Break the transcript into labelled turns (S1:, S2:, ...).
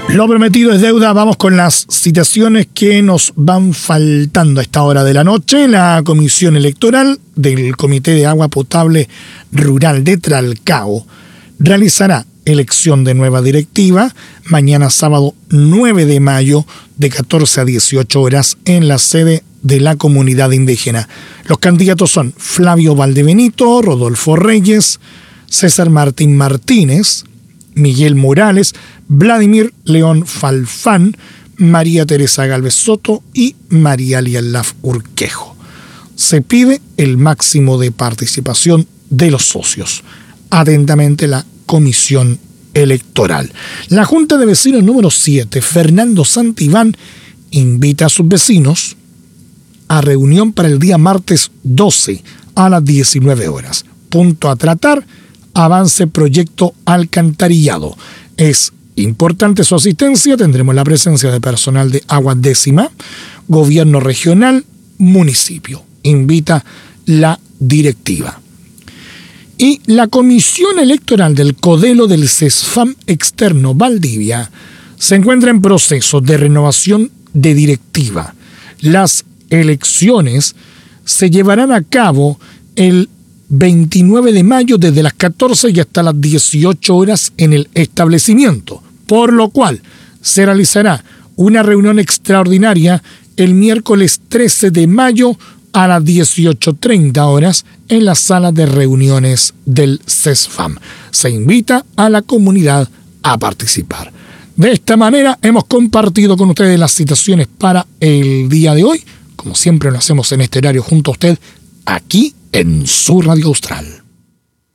S1: Lo prometido es deuda. Vamos con las citaciones que nos van faltando a esta hora de la noche. La Comisión Electoral del Comité de Agua Potable Rural de Tralcao realizará elección de nueva directiva mañana sábado 9 de mayo de 14 a 18 horas en la sede de la comunidad indígena. Los candidatos son Flavio Valdebenito, Rodolfo Reyes, César Martín Martínez, Miguel Morales, Vladimir León Falfán, María Teresa Gálvez Soto y María Lialaf Urquejo. Se pide el máximo de participación de los socios. Atentamente, la Comisión Electoral. La Junta de Vecinos número 7, Fernando Santibán, invita a sus vecinos a reunión para el día martes 12 a las 19 horas. Punto a tratar: avance proyecto alcantarillado. Es importante su asistencia. Tendremos la presencia de personal de Agua Décima, Gobierno Regional, Municipio. Invita la directiva. Y la Comisión Electoral del Codelo del CESFAM Externo Valdivia se encuentra en proceso de renovación de directiva. Las elecciones se llevarán a cabo el 29 de mayo desde las 14 y hasta las 18 horas en el establecimiento, por lo cual se realizará una reunión extraordinaria el miércoles 13 de mayo a las 18:30 horas en la sala de reuniones del CESFAM. Se invita a la comunidad a participar. De esta manera hemos compartido con ustedes las citaciones para el día de hoy, como siempre lo hacemos en este horario junto a usted, aquí en su Radio Austral.